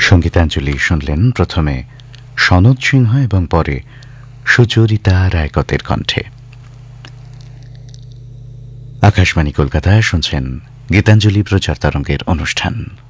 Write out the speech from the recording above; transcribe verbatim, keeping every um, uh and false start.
সঙ্গীতাঞ্জলি শুনলেন প্রথমে সনৎ সিংহ এবং পরে সুচরিতা রায়কতের কণ্ঠে। আকাশবাণী কলকাতায় শুনছেন গীতাঞ্জলি প্রচার তরঙ্গের অনুষ্ঠান।